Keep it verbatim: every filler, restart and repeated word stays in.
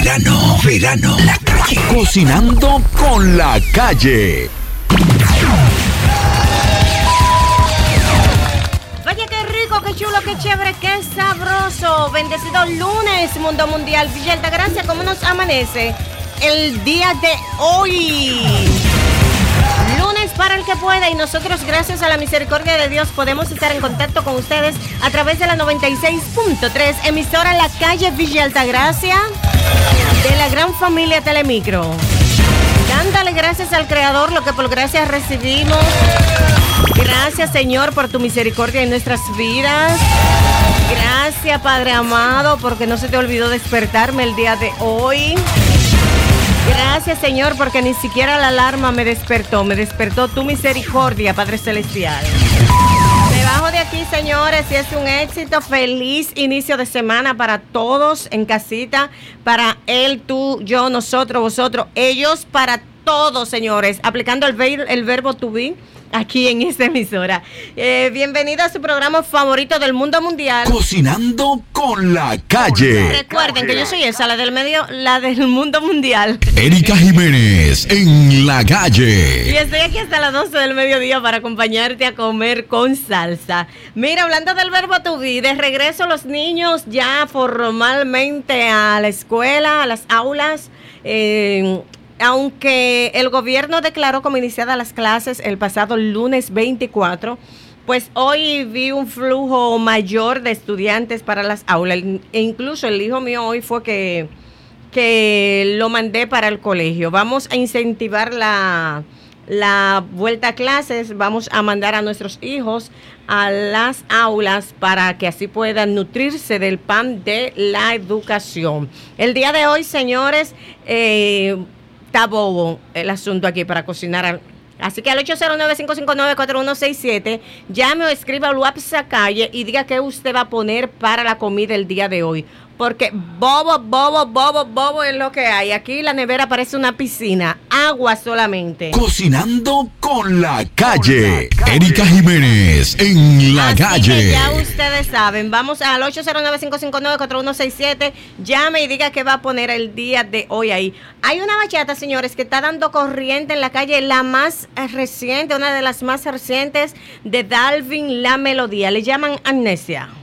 Verano, verano, la calle. Cocinando con la calle. Oye, qué rico, qué chulo, qué chévere, qué sabroso. Bendecido lunes, mundo mundial. Villa Altagracia, ¿cómo nos amanece el día de hoy? Lunes para el que pueda, y nosotros, gracias a la misericordia de Dios, podemos estar en contacto con ustedes a través de la noventa y seis punto tres, emisora La Calle Villa Altagracia, de la gran familia Telemicro. Dándole gracias al Creador lo que por gracias recibimos. Gracias, Señor, por tu misericordia en nuestras vidas. Gracias, Padre amado, porque no se te olvidó despertarme el día de hoy. Gracias, Señor, porque ni siquiera la alarma me despertó. Me despertó tu misericordia, Padre Celestial. Me bajo de aquí, señores, y es un éxito. Feliz inicio de semana para todos en casita. Para él, tú, yo, nosotros, vosotros, ellos, para todos, señores. Aplicando el, ver, el verbo to be aquí en esta emisora. Eh, bienvenido a su programa favorito del mundo mundial. Cocinando con la calle. Recuerden que yo soy esa, la del medio, la del mundo mundial. Erika Jiménez en la calle. Y estoy aquí hasta las doce del mediodía para acompañarte a comer con salsa. Mira, hablando del verbo to be, de regreso los niños ya formalmente a la escuela, a las aulas. Eh, Aunque el gobierno declaró como iniciadas las clases el pasado lunes veinticuatro, pues hoy vi un flujo mayor de estudiantes para las aulas. E incluso el hijo mío hoy fue que, que lo mandé para el colegio. Vamos a incentivar la, la vuelta a clases, vamos a mandar a nuestros hijos a las aulas para que así puedan nutrirse del pan de la educación. El día de hoy, señores, eh, está bobo el asunto aquí para cocinar. Así que al ocho cero nueve, cinco cinco nueve, cuatro uno seis siete, llame o escriba al WhatsApp calle y diga qué usted va a poner para la comida el día de hoy. Porque bobo, bobo, bobo, bobo es lo que hay. Aquí la nevera parece una piscina. Agua solamente. Cocinando con la calle. Erika Jiménez en la Así calle. Que ya ustedes saben. Vamos al ocho cero nueve, cinco cinco nueve, cuatro uno seis siete. Llame y diga qué va a poner el día de hoy ahí. Hay una bachata, señores, que está dando corriente en la calle. La más reciente, una de las más recientes de Dalvin La Melodía. Le llaman Amnesia.